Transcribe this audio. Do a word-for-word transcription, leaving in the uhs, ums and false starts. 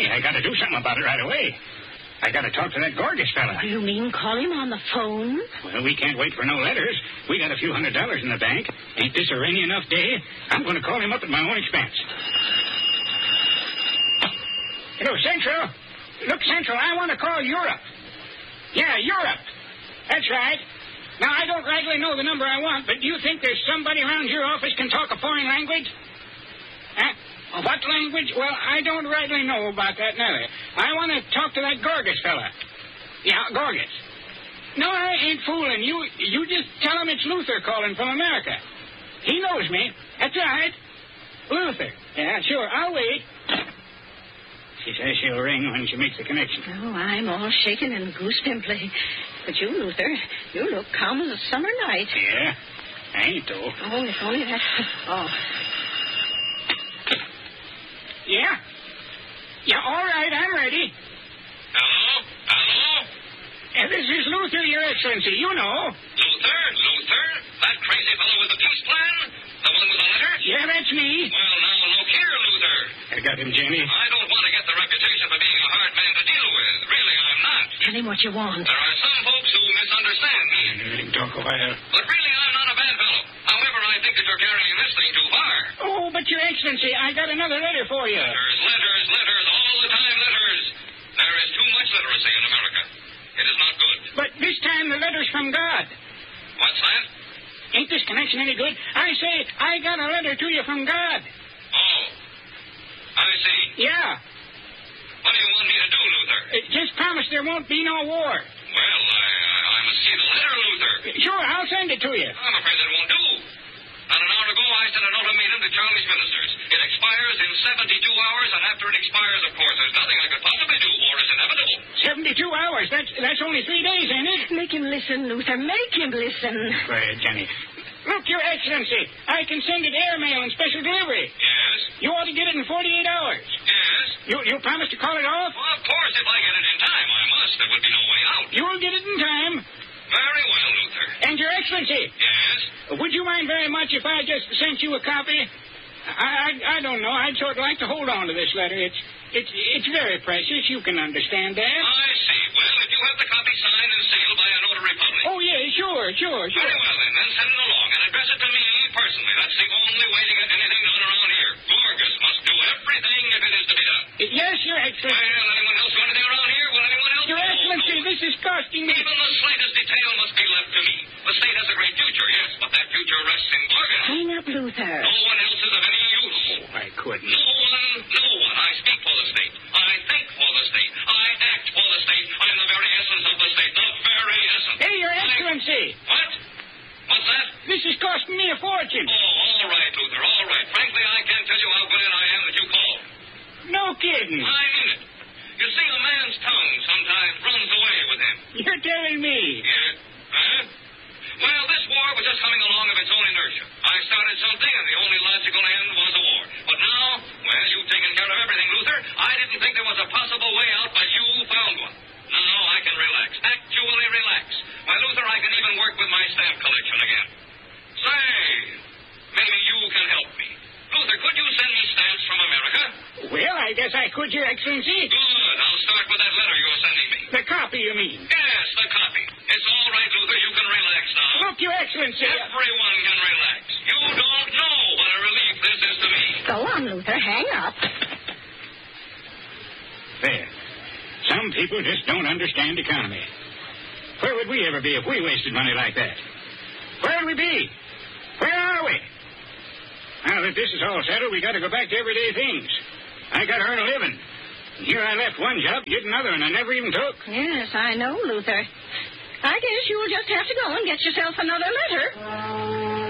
Jenny. I got to do something about it right away. I got to talk to that Gorgas fella. You mean call him on the phone? Well, we can't wait for no letters. We got a few hundred dollars in the bank. Ain't this a rainy enough day? I'm going to call him up at my own expense. Hello, Central. Look, Central, I want to call Europe. Yeah, Europe. That's right. Now, I don't rightly know the number I want, but do you think there's somebody around your office can talk a foreign language? Huh? What language? Well, I don't rightly know about that neither. I want to talk to that Gorgas fella. Yeah, Gorgas. No, I ain't fooling. You you just tell him it's Luther calling from America. He knows me. That's right. Luther. Yeah, sure. I'll wait. She says she'll ring when she makes the connection. Oh, I'm all shaken and goose-pimply. But you, Luther, you look calm as a summer night. Yeah, I ain't, though. Oh, if only that... Oh. Yeah? Yeah, all right, I'm ready. Hello? Hello? Uh, this is Luther, Your Excellency. You know. Luther? Luther? That crazy fellow with the peace plan? The one with the letter? Yeah, that's me. Well, now, look here, Luther. I got him, Jenny. I don't want to get the reputation for being a hard man to deal with. Really, I'm not. Tell him what you want. There are some folks who misunderstand me. Let him talk a while. But really, I'm not a bad fellow. However, I think that you're carrying this thing too far. Oh, but Your Excellency, I got another letter for you. Letters, letters, letters, all the time letters. There is too much literacy in America. It is not good. But this time the letter's from God. What's that? Ain't this connection any good? I say, I got a letter to you from God. Oh. I see. Yeah. What do you want me to do, Luther? Uh, just promise there won't be no war. Well, I, I, I must see the letter, Luther. Sure, I'll send it to you. I'm afraid it won't do. Not an hour ago, I sent an ultimatum to Charlie's ministers. It expires in seventy-two hours, and after it expires, of course, there's nothing I could possibly do. War is inevitable. seventy-two hours. That's that's only three days, ain't it? Make him listen, Luther. Make him listen. Quiet, Jenny. Look, Your Excellency, I can send it airmail and special delivery. Yes? You ought to get it in forty-eight hours. Yes? You you promise to call it off? Well, of course, if I get it in time, I must. There would be no way out. You'll get it in time. Very well, Luther. And Your Excellency, Yes? would you mind very much if I just sent you a copy? I I, I don't know. I'd sort of like to hold on to this letter. It's it's it's very precious. You can understand that. I see. Well, if you have the copy signed and sealed by a notary public. Oh yeah, sure, sure, sure. Very well, then. Then send it along and address it to me personally. That's the only way to get anything done around here. Gorgas must do everything if it is to be done. Yes, Your Excellency. Well, anyone else do anything around here? Will anyone else? Your No, Excellency, no. this is costing me. Even the slightest detail must be left to me. The state has a great future, yes, but that future rests in Gorgas. Hang up, Luther. No one else is of any use. Oh, I couldn't. No one, no one. I speak for the state. I think for the state. I act for the state. I'm the very essence of the state. The very essence. Hey, Your Excellency. What? What's that? This is costing me a fortune. Oh, all right, Luther, all right. Frankly, I can't tell you how glad I am that you called. No kidding. I mean it. You see, a man's tongue sometimes runs away with him. You're telling me. Yeah? Huh? Well, this war was just coming along of its own inertia. I started something, and the only logical end was a war. But now, well, you've taken care of everything, Luther. I didn't think there was a possible way out, but you found one. Now I can relax. Actually relax. Why, Luther, I can even work with my stamp collection again. Say, maybe you can help me. Luther, could you send me stamps from America? Well, I guess I could, Your Excellency. Good. I'll start with that letter you're sending me. The copy, you mean? Yes, the copy. It's all right, Luther. You can relax now. Look, Your Excellency. Everyone can relax. You don't know what a relief this is to me. Go on, Luther. Hang up. There. Some people just don't understand economy. Where would we ever be if we wasted money like that? Where'd we be? Where are we? Now that this is all settled, we got to go back to everyday things. I got to earn a living. And here I left one job, get another, and I never even took. Yes, I know, Luther. I guess you'll just have to go and get yourself another letter.